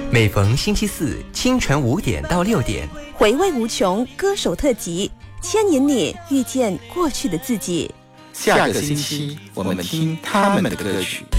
每逢星期四清晨5点到6点， 回味无穷歌手特辑，牵引你遇见过去的自己。 下个星期我们听他们的歌曲。